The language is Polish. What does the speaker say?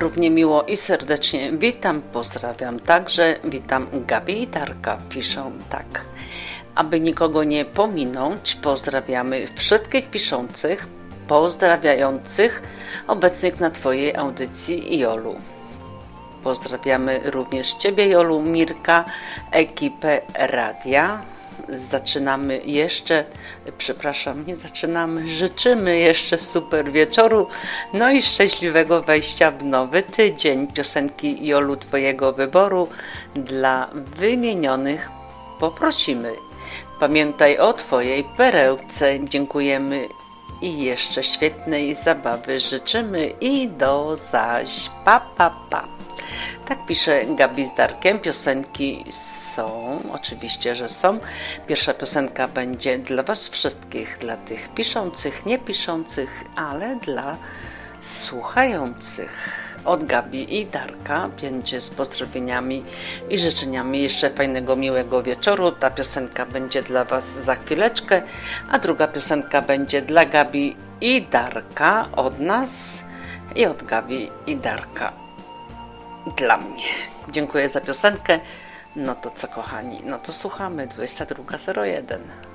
Równie miło i serdecznie witam, pozdrawiam także, witam Gabi i Darka, piszą tak. Aby nikogo nie pominąć, pozdrawiamy wszystkich piszących, pozdrawiających obecnych na Twojej audycji Jolu. Pozdrawiamy również Ciebie, Jolu, Mirka, ekipę radia. Życzymy jeszcze super wieczoru, no i szczęśliwego wejścia w nowy tydzień. Piosenki Jolu Twojego wyboru dla wymienionych poprosimy. Pamiętaj o Twojej perełce. Dziękujemy i jeszcze świetnej zabawy życzymy i do zaś. Pa, pa, pa. Tak pisze Gabi z Darkiem. Piosenki są, oczywiście, że są. Pierwsza piosenka będzie dla Was wszystkich, dla tych piszących, niepiszących, ale dla słuchających. Od Gabi i Darka będzie z pozdrowieniami i życzeniami jeszcze fajnego, miłego wieczoru. Ta piosenka będzie dla Was za chwileczkę, a druga piosenka będzie dla Gabi i Darka od nas i od Gabi i Darka dla mnie. Dziękuję za piosenkę. No to co, kochani? No to słuchamy. 22:01.